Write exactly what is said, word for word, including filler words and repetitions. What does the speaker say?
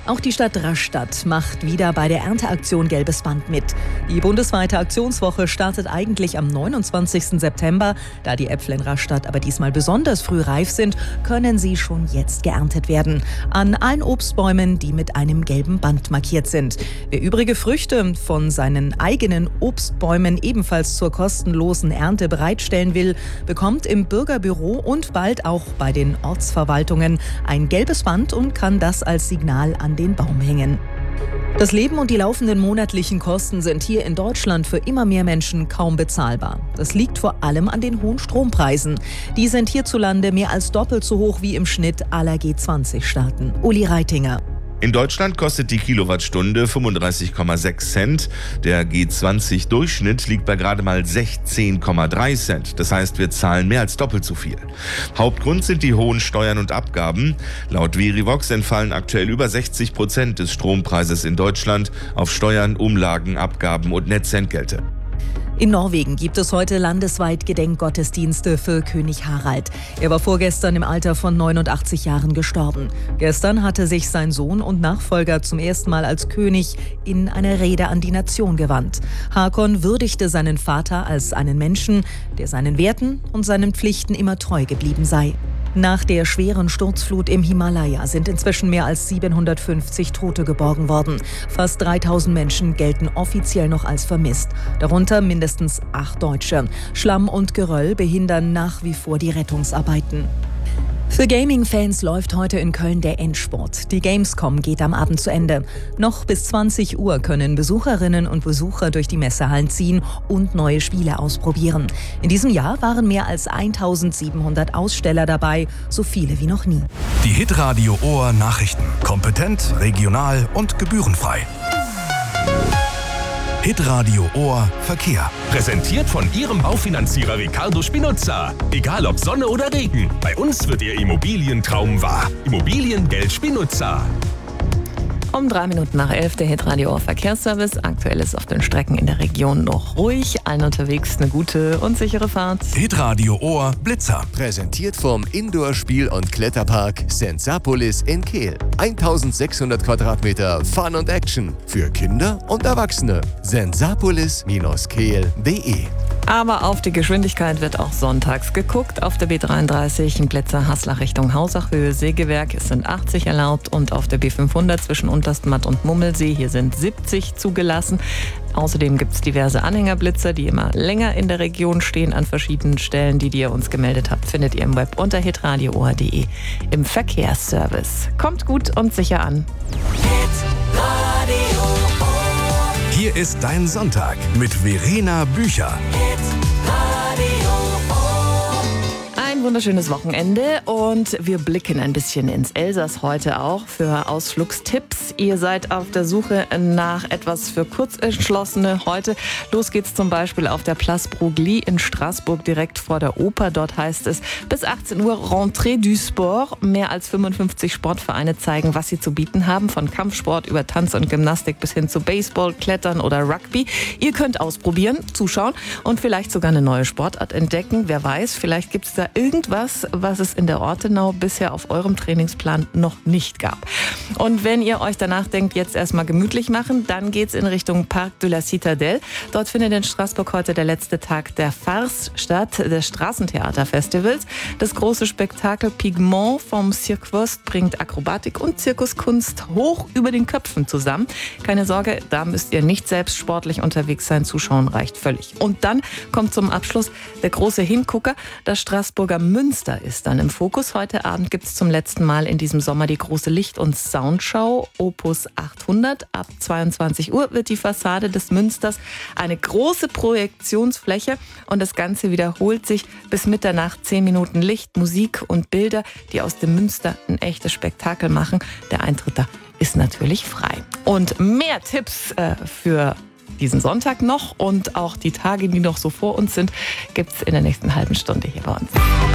Auch die Stadt Rastatt macht wieder bei der Ernteaktion Gelbes Band mit. Die bundesweite Aktionswoche startet eigentlich am neunundzwanzigsten September. Da die Äpfel in Rastatt aber diesmal besonders früh reif sind, können sie schon jetzt geerntet werden. An allen Obstbäumen, die mit einem gelben Band markiert sind. Wer übrige Früchte von seinen eigenen Obstbäumen ebenfalls zur kostenlosen Ernte bereitstellen will, bekommt im Bürgerbüro und bald auch bei den Ortsverwaltungen ein gelbes Band und kann das als Signal an den Baum hängen. Das Leben und die laufenden monatlichen Kosten sind hier in Deutschland für immer mehr Menschen kaum bezahlbar. Das liegt vor allem an den hohen Strompreisen. Die sind hierzulande mehr als doppelt so hoch wie im Schnitt aller G zwanzig Staaten. Uli Reitinger. In Deutschland kostet die Kilowattstunde fünfunddreißig Komma sechs Cent. Der G zwanzig Durchschnitt liegt bei gerade mal sechzehn Komma drei Cent. Das heißt, wir zahlen mehr als doppelt so viel. Hauptgrund sind die hohen Steuern und Abgaben. Laut Verivox entfallen aktuell über sechzig Prozent des Strompreises in Deutschland auf Steuern, Umlagen, Abgaben und Netzentgelte. In Norwegen gibt es heute landesweit Gedenkgottesdienste für König Harald. Er war vorgestern im Alter von neunundachtzig Jahren gestorben. Gestern hatte sich sein Sohn und Nachfolger zum ersten Mal als König in einer Rede an die Nation gewandt. Hakon würdigte seinen Vater als einen Menschen, der seinen Werten und seinen Pflichten immer treu geblieben sei. Nach der schweren Sturzflut im Himalaya sind inzwischen mehr als siebenhundertfünfzig Tote geborgen worden. Fast dreitausend Menschen gelten offiziell noch als vermisst, darunter mindestens acht Deutsche. Schlamm und Geröll behindern nach wie vor die Rettungsarbeiten. Für Gaming-Fans läuft heute in Köln der Endspurt. Die Gamescom geht am Abend zu Ende. Noch bis zwanzig Uhr können Besucherinnen und Besucher durch die Messehallen ziehen und neue Spiele ausprobieren. In diesem Jahr waren mehr als eintausendsiebenhundert Aussteller dabei, so viele wie noch nie. Die Hitradio Ohr Nachrichten. Kompetent, regional und gebührenfrei. Hitradio Ohr Verkehr. Präsentiert von Ihrem Baufinanzierer Ricardo Spinuzza. Egal ob Sonne oder Regen, bei uns wird Ihr Immobilientraum wahr. Immobiliengeld Spinuzza. Um drei Minuten nach elf der Hitradio Ohr Verkehrsservice. Aktuell ist auf den Strecken in der Region noch ruhig. Allen unterwegs eine gute und sichere Fahrt. Hitradio Ohr Blitzer. Präsentiert vom Indoor-Spiel- und Kletterpark Sensapolis in Kehl. eintausendsechshundert Quadratmeter Fun und Action für Kinder und Erwachsene. sensapolis Bindestrich kehl punkt de. Aber auf die Geschwindigkeit wird auch sonntags geguckt. Auf der B dreiunddreißig in Plätzer-Haslach Richtung Hausach, Höhe Sägewerk, es sind achtzig erlaubt. Und auf der B fünfhundert zwischen Unterstmatt und Mummelsee, hier sind siebzig zugelassen. Außerdem gibt es diverse Anhängerblitzer, die immer länger in der Region stehen an verschiedenen Stellen. Die, die ihr uns gemeldet habt, findet ihr im Web unter hitradio ohr punkt de im Verkehrsservice. Kommt gut und sicher an. Hier ist dein Sonntag mit Verena Bücher. Ein wunderschönes Wochenende und wir blicken ein bisschen ins Elsass heute auch für Ausflugstipps. Ihr seid auf der Suche nach etwas für Kurzentschlossene heute. Los geht's zum Beispiel auf der Place Broglie in Straßburg direkt vor der Oper. Dort heißt es bis achtzehn Uhr Rentrée du Sport. Mehr als fünfundfünfzig Sportvereine zeigen, was sie zu bieten haben. Von Kampfsport über Tanz und Gymnastik bis hin zu Baseball, Klettern oder Rugby. Ihr könnt ausprobieren, zuschauen und vielleicht sogar eine neue Sportart entdecken. Wer weiß, vielleicht gibt es da irgendwas, was es in der Ortenau bisher auf eurem Trainingsplan noch nicht gab. Und wenn ihr euch danach denkt, jetzt erstmal gemütlich machen, dann geht's in Richtung Parc de la Citadelle. Dort findet in Straßburg heute der letzte Tag der Farce statt, des Straßentheaterfestivals. Das große Spektakel Pigment vom Cirque Wurst bringt Akrobatik und Zirkuskunst hoch über den Köpfen zusammen. Keine Sorge, da müsst ihr nicht selbst sportlich unterwegs sein. Zuschauen reicht völlig. Und dann kommt zum Abschluss der große Hingucker. Das Straßburger Münster ist dann im Fokus. Heute Abend gibt es zum letzten Mal in diesem Sommer die große Licht- und Soundschau Opus achthundert. Ab zweiundzwanzig Uhr wird die Fassade des Münsters eine große Projektionsfläche und das Ganze wiederholt sich bis Mitternacht. Zehn Minuten Licht, Musik und Bilder, die aus dem Münster ein echtes Spektakel machen. Der Eintritt da ist natürlich frei. Und mehr Tipps äh, für diesen Sonntag noch und auch die Tage, die noch so vor uns sind, gibt's in der nächsten halben Stunde hier bei uns.